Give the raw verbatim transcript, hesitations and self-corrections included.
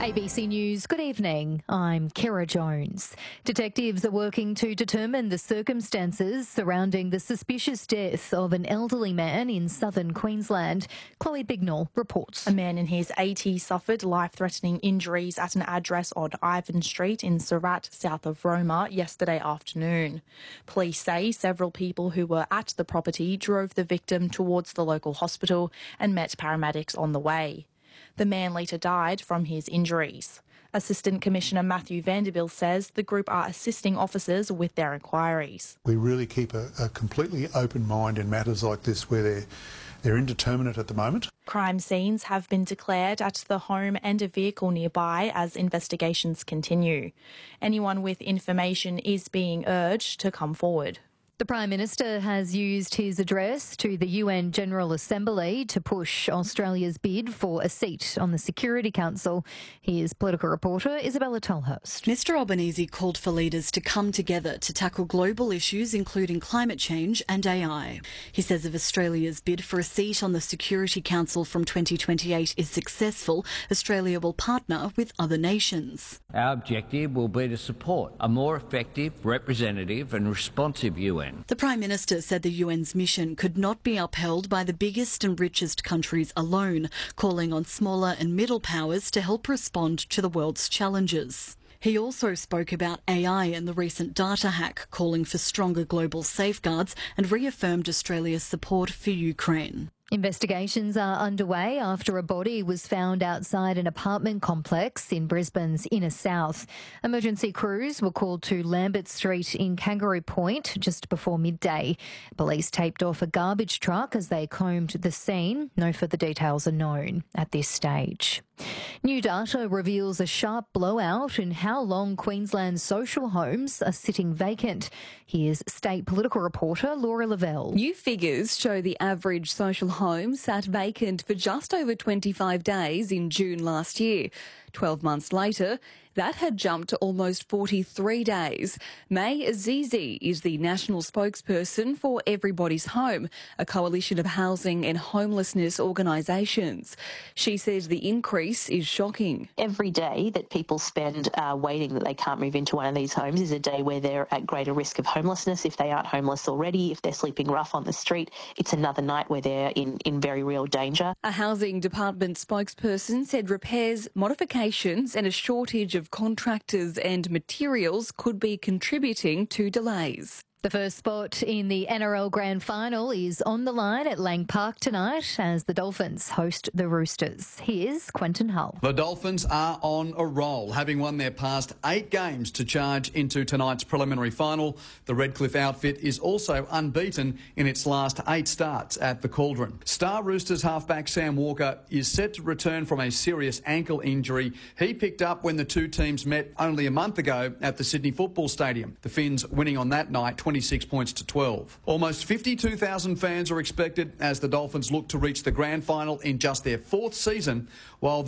A B C News, good evening. I'm Kira Jones. Detectives are working to determine the circumstances surrounding the suspicious death of an elderly man in southern Queensland. Chloe Bignall reports. A man in his eighties suffered life-threatening injuries at an address on Ivan Street in Surat, south of Roma, yesterday afternoon. Police say several people who were at the property drove the victim towards the local hospital and met paramedics on the way. The man later died from his injuries. Assistant Commissioner Matthew Vanderbilt says the group are assisting officers with their inquiries. We really keep a, a completely open mind in matters like this where they're, they're indeterminate at the moment. Crime scenes have been declared at the home and a vehicle nearby as investigations continue. Anyone with information is being urged to come forward. The Prime Minister has used his address to the U N General Assembly to push Australia's bid for a seat on the Security Council. Here's political reporter Isabella Tolhurst. Mister Albanese called for leaders to come together to tackle global issues including climate change and A I. He says if Australia's bid for a seat on the Security Council from twenty twenty-eight is successful, Australia will partner with other nations. Our objective will be to support a more effective, representative and responsive U N. The Prime Minister said the U N's mission could not be upheld by the biggest and richest countries alone, calling on smaller and middle powers to help respond to the world's challenges. He also spoke about A I and the recent data hack, calling for stronger global safeguards and reaffirmed Australia's support for Ukraine. Investigations are underway after a body was found outside an apartment complex in Brisbane's inner south. Emergency crews were called to Lambert Street in Kangaroo Point just before midday. Police taped off a garbage truck as they combed the scene. No further details are known at this stage. New data reveals a sharp blowout in how long Queensland's social homes are sitting vacant. Here's state political reporter Laura Lavelle. New figures show the average social home sat vacant for just over twenty-five days in June last year. Twelve months later, that had jumped to almost forty-three days. May Azizi is the national spokesperson for Everybody's Home, a coalition of housing and homelessness organisations. She says the increase is shocking. Every day that people spend uh, waiting that they can't move into one of these homes is a day where they're at greater risk of homelessness. If they aren't homeless already, if they're sleeping rough on the street, it's another night where they're in, in very real danger. A housing department spokesperson said repairs, modifications and a shortage of contractors and materials could be contributing to delays. The first spot in the N R L Grand Final is on the line at Lang Park tonight as the Dolphins host the Roosters. Here's Quentin Hull. The Dolphins are on a roll, having won their past eight games to charge into tonight's preliminary final. The Redcliffe outfit is also unbeaten in its last eight starts at the Cauldron. Star Roosters halfback Sam Walker is set to return from a serious ankle injury he picked up when the two teams met only a month ago at the Sydney Football Stadium. The Finns winning on that night twenty-six points to twelve. Almost fifty-two thousand fans are expected as the Dolphins look to reach the grand final in just their fourth season, while